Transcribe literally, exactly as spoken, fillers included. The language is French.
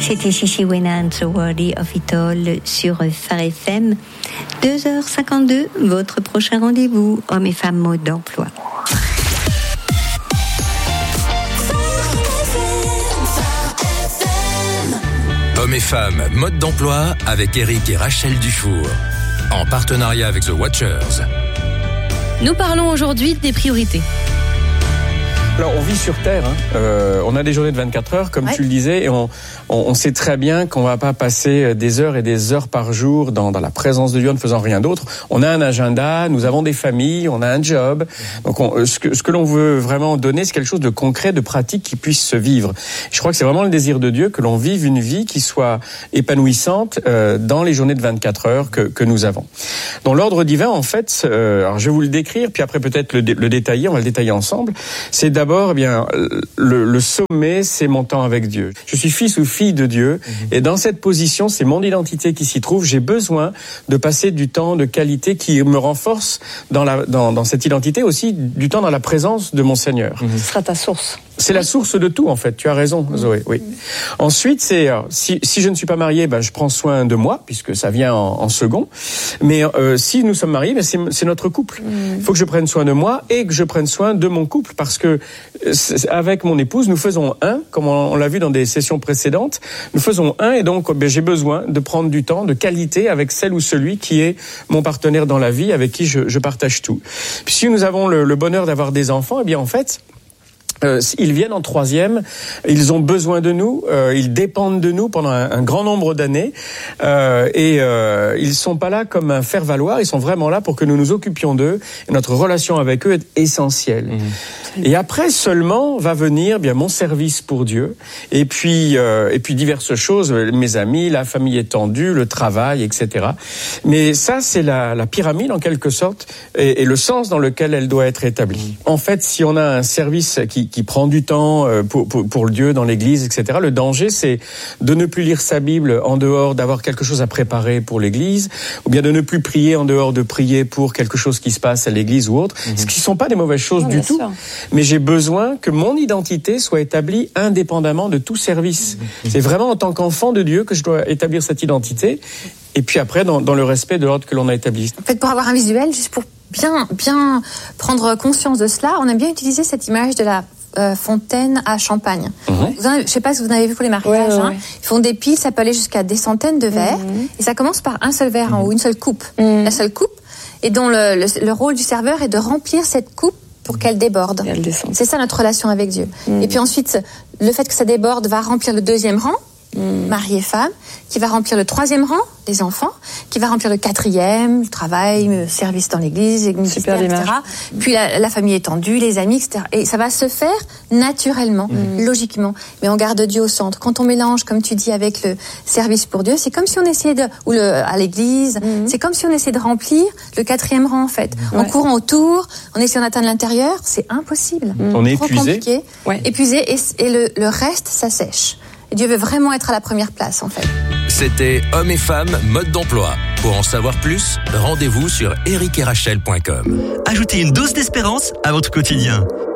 C'était Chichi Wena, So Worthy of It All sur Phare F M. deux heures cinquante-deux, votre prochain rendez-vous, hommes et femmes mode d'emploi. Hommes et femmes mode d'emploi avec Eric et Rachel Dufour. En partenariat avec The Watchers. Nous parlons aujourd'hui des priorités. Alors, on vit sur Terre, hein. euh, on a des journées de vingt-quatre heures, comme ouais. tu le disais, et on, on, on sait très bien qu'on va pas passer des heures et des heures par jour dans, dans la présence de Dieu en ne faisant rien d'autre. On a un agenda, nous avons des familles, on a un job. Donc, on, ce, que, ce que l'on veut vraiment donner, c'est quelque chose de concret, de pratique qui puisse se vivre. Je crois que c'est vraiment le désir de Dieu que l'on vive une vie qui soit épanouissante euh, dans les journées de vingt-quatre heures que, que nous avons. Dans l'ordre divin, en fait, euh, alors je vais vous le décrire, puis après peut-être le, le détailler, on va le détailler ensemble. C'est d'abord D'abord, eh bien, le, le sommet, c'est mon temps avec Dieu. Je suis fils ou fille de Dieu, mmh. et dans cette position, c'est mon identité qui s'y trouve. J'ai besoin de passer du temps de qualité qui me renforce dans, la, dans, dans cette identité, aussi du temps dans la présence de mon Seigneur. Mmh. Ce sera ta source. C'est la source de tout, en fait. Tu as raison, Zoé. Oui. Ensuite, c'est si, si je ne suis pas marié, ben je prends soin de moi, puisque ça vient en, en second. Mais euh, si nous sommes mariés, ben c'est, c'est notre couple. Il mmh. faut que je prenne soin de moi et que je prenne soin de mon couple, parce que avec mon épouse, nous faisons un, comme on, on l'a vu dans des sessions précédentes. Nous faisons un, et donc ben, j'ai besoin de prendre du temps, de qualité, avec celle ou celui qui est mon partenaire dans la vie, avec qui je, je partage tout. Puis si nous avons le, le bonheur d'avoir des enfants, eh bien en fait. Euh, ils viennent en troisième, ils ont besoin de nous, euh, ils dépendent de nous pendant un, un grand nombre d'années, euh, et euh, ils sont pas là comme un faire-valoir, ils sont vraiment là pour que nous nous occupions d'eux, et notre relation avec eux est essentielle. Mmh. Et après seulement va venir bien mon service pour Dieu, et puis euh, et puis diverses choses, mes amis, la famille étendue, le travail, et cetera. Mais ça c'est la, la pyramide en quelque sorte, et, et le sens dans lequel elle doit être établie. Mmh. En fait, si on a un service qui qui prend du temps pour, pour, pour Dieu dans l'église, et cetera. Le danger, c'est de ne plus lire sa Bible en dehors d'avoir quelque chose à préparer pour l'église, ou bien de ne plus prier en dehors de prier pour quelque chose qui se passe à l'église ou autre, mmh. ce qui ne sont pas des mauvaises choses non, du tout. Sûr. Mais j'ai besoin que mon identité soit établie indépendamment de tout service. Mmh. C'est vraiment en tant qu'enfant de Dieu que je dois établir cette identité, et puis après, dans, dans le respect de l'ordre que l'on a établi. En fait, pour avoir un visuel, juste pour bien, bien prendre conscience de cela, on a bien utilisé cette image de la Euh, fontaine à champagne. Mmh. Vous en avez, je ne sais pas si vous en avez vu pour les mariages. Ouais, ouais, hein. ouais. Ils font des piles, ça peut aller jusqu'à des centaines de verres. Mmh. Et ça commence par un seul verre mmh. en haut, une seule coupe. Mmh. La seule coupe. Et dont le, le, le rôle du serveur est de remplir cette coupe pour qu'elle déborde. Elle C'est ça notre relation avec Dieu. Mmh. Et puis ensuite, le fait que ça déborde va remplir le deuxième rang, mmh. mari et femme, qui va remplir le troisième rang, les enfants, qui va remplir le quatrième, le travail, le service dans l'église, et cetera. Puis la, la famille étendue, les amis, et cetera. Et ça va se faire naturellement, mmh. logiquement. Mais on garde Dieu au centre. Quand on mélange, comme tu dis, avec le service pour Dieu, c'est comme si on essayait de, ou le, à l'église, mmh. c'est comme si on essayait de remplir le quatrième rang, en fait. Ouais. En courant autour, en essayant d'atteindre l'intérieur, c'est impossible. Mmh. On est Trop épuisé. Compliqué, ouais. épuisé, et, et le, le reste, ça sèche. Et Dieu veut vraiment être à la première place, en fait. C'était Hommes et femmes mode d'emploi. Pour en savoir plus, rendez-vous sur eric et rachel point com. Ajoutez une dose d'espérance à votre quotidien.